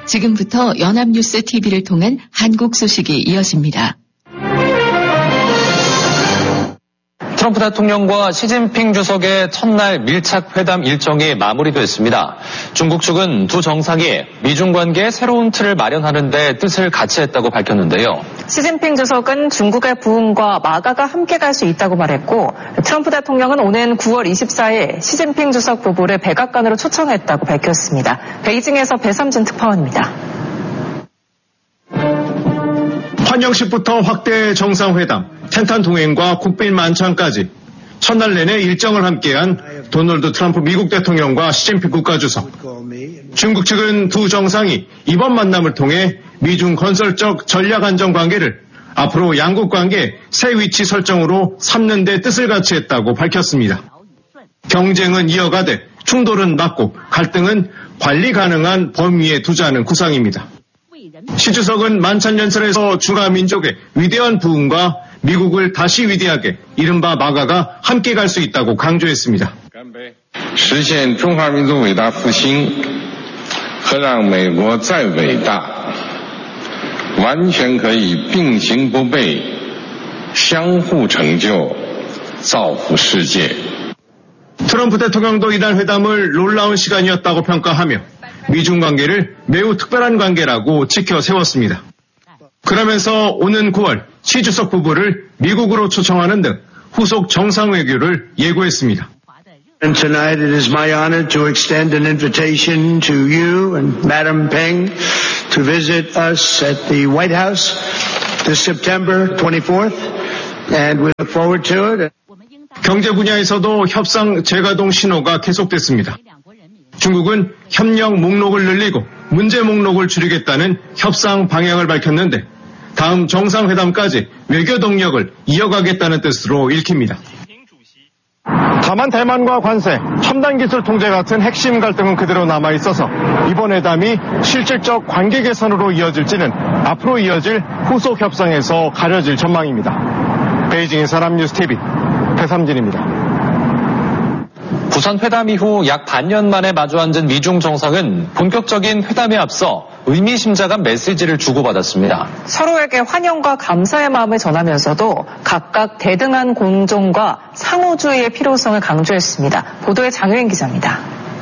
지금부터 연합뉴스 TV를 통한 한국 소식이 이어집니다. 트럼프 대통령과 시진핑 주석의 첫날 밀착 회담 일정이 마무리됐습니다. 중국 측은 두 정상이 미중 관계의 새로운 틀을 마련하는 데 뜻을 같이 했다고 밝혔는데요. 시진핑 주석은 중국의 부흥과 마가가 함께 갈 수 있다고 말했고, 트럼프 대통령은 오는 9월 24일 시진핑 주석 부부를 백악관으로 초청했다고 밝혔습니다. 베이징에서 배삼진 특파원입니다. 환영식부터 확대 정상회담, 텐탄 동행과 국빈 만찬까지 첫날 내내 일정을 함께한 도널드 트럼프 미국 대통령과 시진핑 국가주석. 중국 측은 두 정상이 이번 만남을 통해 미중 건설적 전략 안정 관계를 앞으로 양국 관계 새 위치 설정으로 삼는 데 뜻을 같이 했다고 밝혔습니다. 경쟁은 이어가되 충돌은 막고 갈등은 관리 가능한 범위에 두자는 구상입니다. 시 주석은 만찬 연설에서 중화 민족의 위대한 부흥과 미국을 다시 위대하게 이른바 마가가 함께 갈 수 있다고 강조했습니다. 实现中华民族伟大复兴和让美国再伟大完全可以并行不悖相互成就造福世界. 트럼프 대통령도 이날 회담을 놀라운 시간이었다고 평가하며 미중 관계를 매우 특별한 관계라고 지켜 세웠습니다. 그러면서 오는 9월 시 주석 부부를 미국으로 초청하는 등 후속 정상외교를 예고했습니다. And tonight it is my honor to extend an invitation to you and Madam Peng to visit us at the White House this September 24th, and we look forward to it. 경제 분야에서도 협상 재가동 신호가 계속됐습니다. 중국은 협력 목록을 늘리고 문제 목록을 줄이겠다는 협상 방향을 밝혔는데 다음 정상회담까지 외교 동력을 이어가겠다는 뜻으로 읽힙니다. 다만 대만과 관세, 첨단 기술 통제 같은 핵심 갈등은 그대로 남아있어서 이번 회담이 실질적 관계 개선으로 이어질지는 앞으로 이어질 후속 협상에서 가려질 전망입니다. 베이징의 연합뉴스TV 배삼진입니다. 부산 회담 이후 약 반년 만에 마주 앉은 미중 정상은 본격적인 회담에 앞서 의미심장한 메시지를 주고받았습니다. 서로에게 환영과 감사의 마음을 전하면서도 각각 대등한 공존과 상호주의의 필요성을 강조했습니다. 보도에 장효인 기자입니다.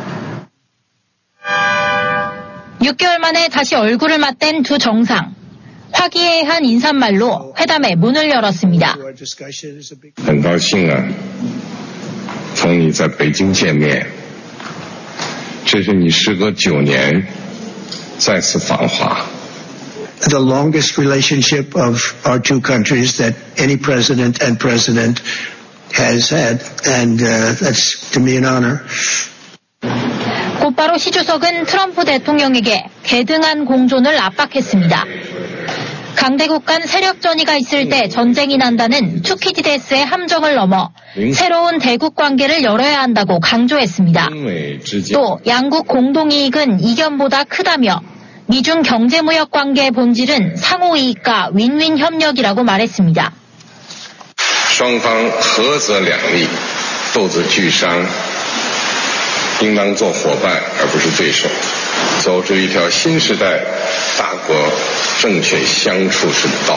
6개월 만에 다시 얼굴을 맞댄 두 정상. 화기애애한 인사말로 회담의 문을 열었습니다. 很高兴啊从你在北京见面这是你时隔9年再次访华 The longest relationship of our two countries that any president and president has had, and that's to me an honor. 곧바로 시 주석은 트럼프 대통령에게 대등한 공존을 압박했습니다. 강대국 간 세력 전이가 있을 때 전쟁이 난다는 투키디데스의 함정을 넘어 새로운 대국 관계를 열어야 한다고 강조했습니다. 또 양국 공동이익은 이견보다 크다며 미중 경제무역 관계의 본질은 상호이익과 윈윈 협력이라고 말했습니다. 双方合则两利斗则俱伤应当做伙伴而不是对手走出一条新时代大国正确相处之道.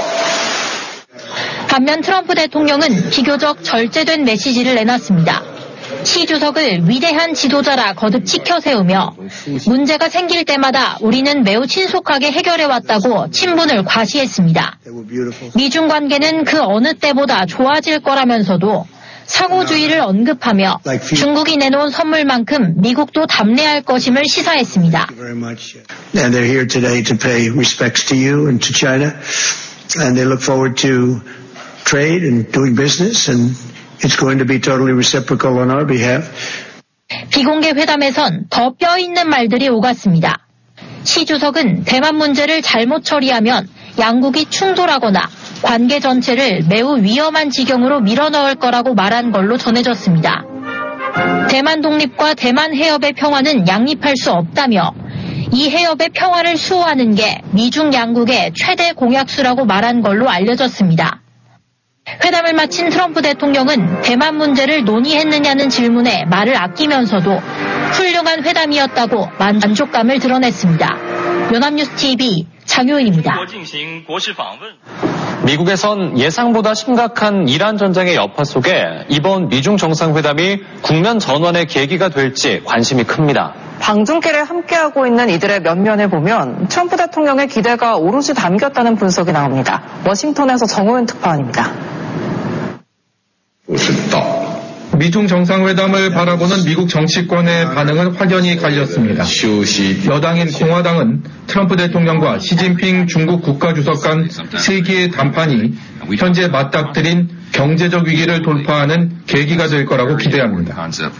반면 트럼프 대통령은 비교적 절제된 메시지를 내놨습니다. 시 주석을 위대한 지도자라 거듭 치켜 세우며 문제가 생길 때마다 우리는 매우 신속하게 해결해왔다고 친분을 과시했습니다. 미중 관계는 그 어느 때보다 좋아질 거라면서도 상호주의를 언급하며 중국이 내놓은 선물만큼 미국도 답례할 것임을 시사했습니다. And they're here today to pay respects to you and to China, and they look forward to trade and doing business, and it's going to be totally reciprocal on our behalf. 비공개 회담에선 더 뼈 있는 말들이 오갔습니다. 시 주석은 대만 문제를 잘못 처리하면 양국이 충돌하거나 관계 전체를 매우 위험한 지경으로 밀어넣을 거라고 말한 걸로 전해졌습니다. 대만 독립과 대만 해협의 평화는 양립할 수 없다며 이 해협의 평화를 수호하는 게 미중 양국의 최대 공약수라고 말한 걸로 알려졌습니다. 회담을 마친 트럼프 대통령은 대만 문제를 논의했느냐는 질문에 말을 아끼면서도 훌륭한 회담이었다고 만족감을 드러냈습니다. 연합뉴스 TV 장효인입니다. 미국에선 예상보다 심각한 이란 전쟁의 여파 속에 이번 미중 정상회담이 국면 전환의 계기가 될지 관심이 큽니다. 방중길에 함께하고 있는 이들의 면면을 보면 트럼프 대통령의 기대가 오롯이 담겼다는 분석이 나옵니다. 워싱턴에서 정호연 특파원입니다. 미중 정상회담을 바라보는 미국 정치권의 반응은 확연히 갈렸습니다. 여당인 공화당은 트럼프 대통령과 시진핑 중국 국가주석 간 세계의 담판이 현재 맞닥뜨린 경제적 위기를 돌파하는 계기가 될 거라고 기대합니다.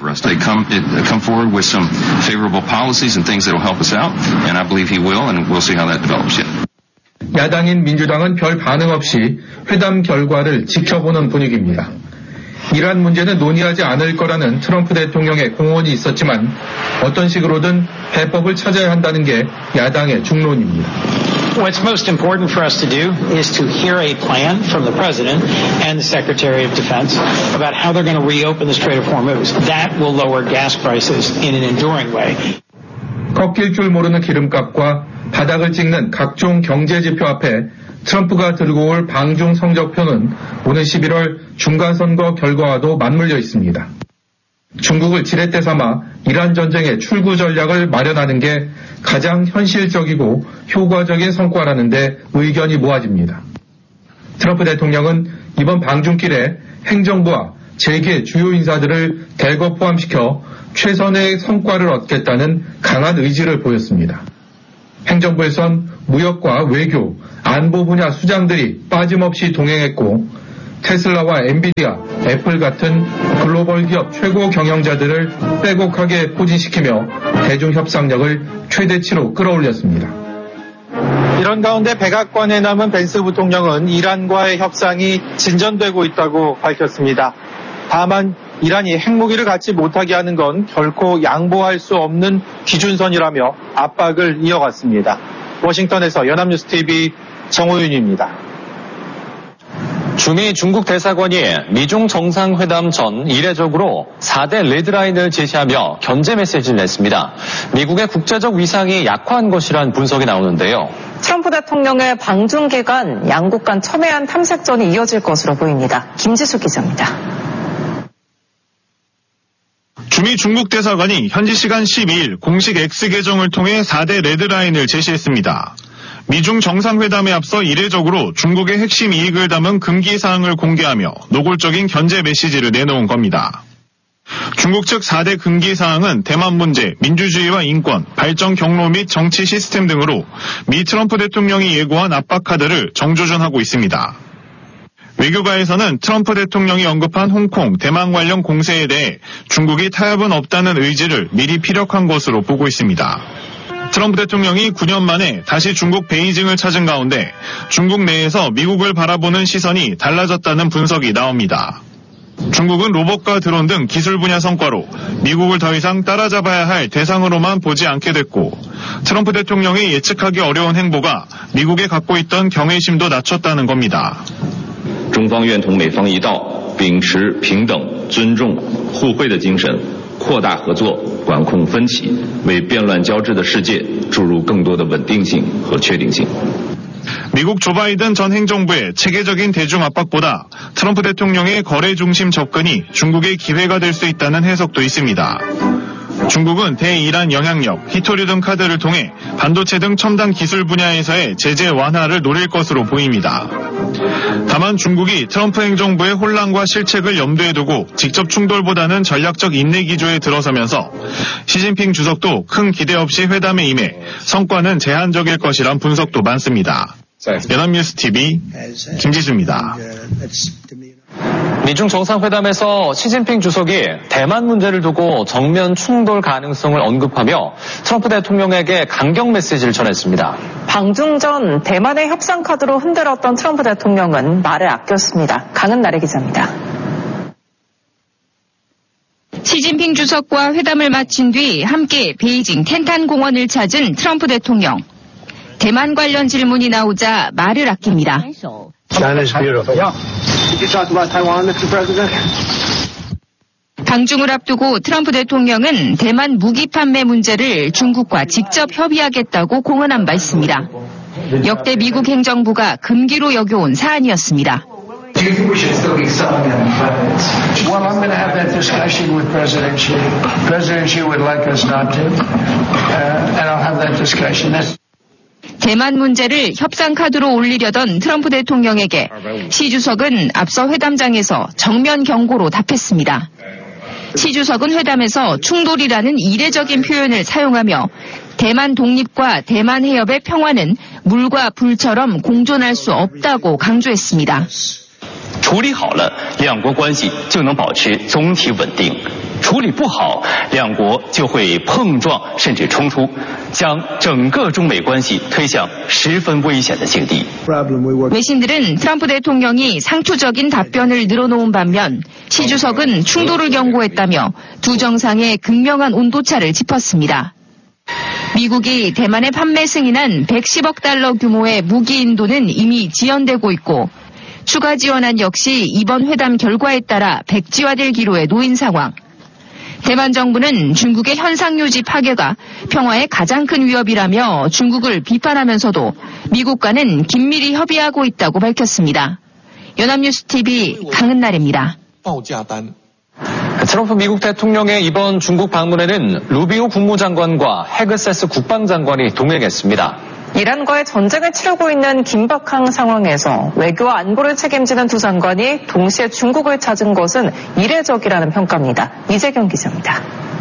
야당인 민주당은 별 반응 없이 회담 결과를 지켜보는 분위기입니다. 이란 문제는 논의하지 않을 거라는 트럼프 대통령의 공언이 있었지만 어떤 식으로든 해법을 찾아야 한다는 게 야당의 중론입니다. What's most important for us to do is to hear a plan from the President and the Secretary of Defense about how they're going to reopen the Strait of Hormuz. That will lower gas prices in an enduring way. 꺾일 줄 모르는 기름값과 바닥을 찍는 각종 경제 지표 앞에 트럼프가 들고 올 방중 성적표는 오는 11월 중간선거 결과와도 맞물려 있습니다. 중국을 지렛대 삼아 이란 전쟁의 출구 전략을 마련하는 게 가장 현실적이고 효과적인 성과라는 데 의견이 모아집니다. 트럼프 대통령은 이번 방중길에 행정부와 재계 주요 인사들을 대거 포함시켜 최선의 성과를 얻겠다는 강한 의지를 보였습니다. 행정부에선 무역과 외교, 안보 분야 수장들이 빠짐없이 동행했고 테슬라와 엔비디아, 애플 같은 글로벌 기업 최고 경영자들을 빼곡하게 포진시키며 대중협상력을 최대치로 끌어올렸습니다. 이런 가운데 백악관에 남은 벤스 부통령은 이란과의 협상이 진전되고 있다고 밝혔습니다. 다만 이란이 핵무기를 갖지 못하게 하는 건 결코 양보할 수 없는 기준선이라며 압박을 이어갔습니다. 워싱턴에서 연합뉴스TV 정호윤입니다. 주미 중국 대사관이 미중 정상회담 전 이례적으로 4대 레드라인을 제시하며 견제 메시지를 냈습니다. 미국의 국제적 위상이 약화한 것이란 분석이 나오는데요. 트럼프 대통령의 방중 기간 양국 간 첨예한 탐색전이 이어질 것으로 보입니다. 김지수 기자입니다. 주미 중국 대사관이 현지 시간 12일 공식 X 계정을 통해 4대 레드라인을 제시했습니다. 미중 정상회담에 앞서 이례적으로 중국의 핵심 이익을 담은 금기사항을 공개하며 노골적인 견제 메시지를 내놓은 겁니다. 중국 측 4대 금기사항은 대만 문제, 민주주의와 인권, 발전 경로 및 정치 시스템 등으로 미 트럼프 대통령이 예고한 압박 카드를 정조준하고 있습니다. 외교가에서는 트럼프 대통령이 언급한 홍콩, 대만 관련 공세에 대해 중국이 타협은 없다는 의지를 미리 피력한 것으로 보고 있습니다. 트럼프 대통령이 9년 만에 다시 중국 베이징을 찾은 가운데 중국 내에서 미국을 바라보는 시선이 달라졌다는 분석이 나옵니다. 중국은 로봇과 드론 등 기술 분야 성과로 미국을 더 이상 따라잡아야 할 대상으로만 보지 않게 됐고 트럼프 대통령이 예측하기 어려운 행보가 미국에 갖고 있던 경외심도 낮췄다는 겁니다. 中方愿同美方一道，秉持平等、尊重、互惠的精神，扩大合作，管控分歧，为变乱交织的世界注入更多的稳定性和确定性。 미국 조 바이든 전 행정부의 체계적인 대중 압박보다 트럼프 대통령의 거래 중심 접근이 중국의 기회가 될 수 있다는 해석도 있습니다. 중국은 대이란 영향력, 히토류 등 카드를 통해 반도체 등 첨단 기술 분야에서의 제재 완화를 노릴 것으로 보입니다. 다만 중국이 트럼프 행정부의 혼란과 실책을 염두에 두고 직접 충돌보다는 전략적 인내 기조에 들어서면서 시진핑 주석도 큰 기대 없이 회담에 임해 성과는 제한적일 것이란 분석도 많습니다. 연합뉴스TV 김지수입니다. 미중 정상회담에서 시진핑 주석이 대만 문제를 두고 정면 충돌 가능성을 언급하며 트럼프 대통령에게 강경 메시지를 전했습니다. 방중 전 대만의 협상 카드로 흔들었던 트럼프 대통령은 말을 아꼈습니다. 강은나래 기자입니다. 시진핑 주석과 회담을 마친 뒤 함께 베이징 텐탄 공원을 찾은 트럼프 대통령. 대만 관련 질문이 나오자 말을 아낍니다. 방중을 앞두고 트럼프 대통령은 대만 무기 판매 문제를 중국과 직접 협의하겠다고 공언한 바 있습니다. 역대 미국 행정부가 금기로 여겨온 사안이었습니다. Do you think we should still be selling them weapons? Well, I'm going to have that discussion with President Xi. President Xi would like us not to, and I'll have that discussion. 대만 문제를 협상 카드로 올리려던 트럼프 대통령에게 시 주석은 앞서 회담장에서 정면 경고로 답했습니다. 시 주석은 회담에서 충돌이라는 이례적인 표현을 사용하며 대만 독립과 대만 해협의 평화는 물과 불처럼 공존할 수 없다고 강조했습니다. 处理好了，两国关系就能保持总体稳定；处理不好，两国就会碰撞甚至冲突，将整个中美关系推向十分危险的境地。 외신들은 트럼프 대통령이 상투적인 답변을 늘어놓은 반면 시 주석은 충돌을 경고했다며 두 정상의 극명한 온도차를 짚었습니다. 미국이 대만에 판매 승인한 110억 달러 규모의 무기 인도는 이미 지연되고 있고 추가 지원안 역시 이번 회담 결과에 따라 백지화될 기로에 놓인 상황. 대만 정부는 중국의 현상 유지 파괴가 평화의 가장 큰 위협이라며 중국을 비판하면서도 미국과는 긴밀히 협의하고 있다고 밝혔습니다. 연합뉴스TV 강은날입니다. 트럼프 미국 대통령의 이번 중국 방문에는 루비오 국무장관과 헤그세스 국방장관이 동행했습니다. 이란과의 전쟁을 치르고 있는 긴박한 상황에서 외교와 안보를 책임지는 두 장관이 동시에 중국을 찾은 것은 이례적이라는 평가입니다. 이재경 기자입니다.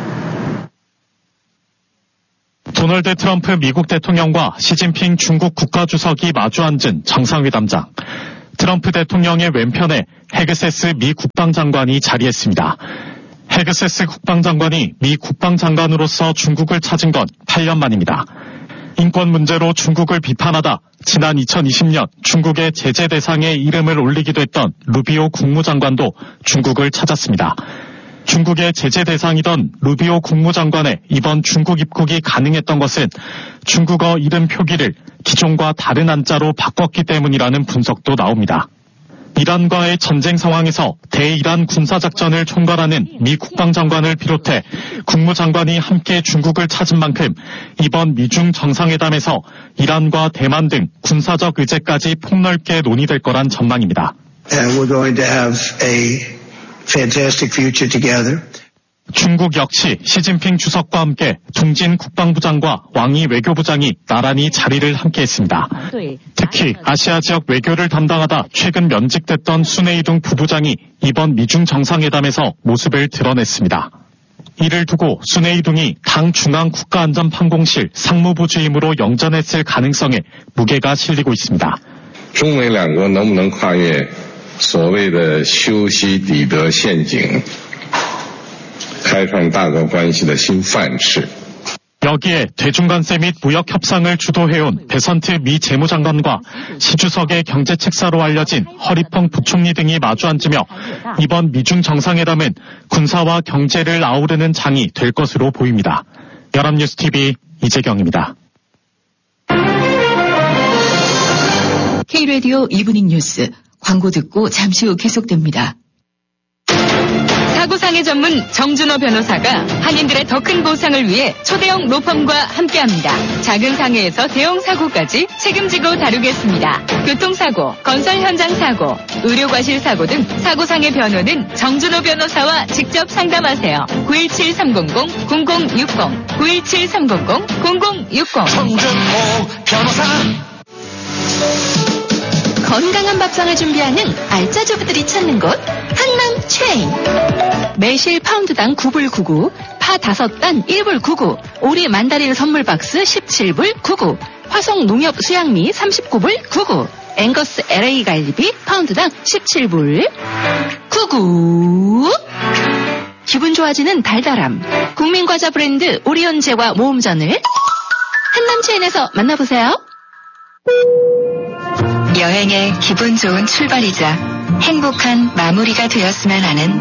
도널드 트럼프 미국 대통령과 시진핑 중국 국가주석이 마주 앉은 정상회담장. 트럼프 대통령의 왼편에 헤그세스 미 국방장관이 자리했습니다. 헤그세스 국방장관이 미 국방장관으로서 중국을 찾은 건 8년 만입니다. 인권 문제로 중국을 비판하다 지난 2020년 중국의 제재 대상에 이름을 올리기도 했던 루비오 국무장관도 중국을 찾았습니다. 중국의 제재 대상이던 루비오 국무장관의 이번 중국 입국이 가능했던 것은 중국어 이름 표기를 기존과 다른 한자로 바꿨기 때문이라는 분석도 나옵니다. 이란과의 전쟁 상황에서 대이란 군사작전을 총괄하는 미 국방장관을 비롯해 국무장관이 함께 중국을 찾은 만큼 이번 미중 정상회담에서 이란과 대만 등 군사적 의제까지 폭넓게 논의될 거란 전망입니다. We're going to have a fantastic future together. 중국 역시 시진핑 주석과 함께 둥진 국방부장과 왕이 외교부장이 나란히 자리를 함께했습니다. 특히 아시아 지역 외교를 담당하다 최근 면직됐던 순에이둥 부부장이 이번 미중 정상회담에서 모습을 드러냈습니다. 이를 두고 순에이둥이 당 중앙국가안전판공실 상무부 주임으로 영전했을 가능성에 무게가 실리고 있습니다. 中美两国能不能跨越所谓的修昔底德陷阱 开创大国关系的新范式. 여기에 대중관세 및 무역 협상을 주도해온 베선트 미 재무장관과 시 주석의 경제 책사로 알려진 허리펑 부총리 등이 마주 앉으며 이번 미중 정상회담은 군사와 경제를 아우르는 장이 될 것으로 보입니다. 연합뉴스TV 이재경입니다. K라디오 이브닝 뉴스 광고 듣고 잠시 후 계속됩니다. 사고상해 전문 정준호 변호사가 한인들의 더 큰 보상을 위해 초대형 로펌과 함께합니다. 작은 상해에서 대형 사고까지 책임지고 다루겠습니다. 교통사고, 건설 현장 사고, 의료과실 사고 등 사고상해 변호는 정준호 변호사와 직접 상담하세요. 917-300-0060, 917-300-0060. 정준호 변호사. 건강한 밥상을 준비하는 알짜주부들이 찾는 곳 한남 체인. 매실 파운드당 9불 99, 파 5단 1불 99, 오리 만다린 선물 박스 17불 99, 화성 농협 수양미 39불 99, 앵거스 LA 갈비 파운드당 17불 99. 기분 좋아지는 달달함. 국민과자 브랜드 오리온제와 모음전을 한남체인에서 만나보세요. 여행의 기분 좋은 출발이자 행복한 마무리가 되었으면 하는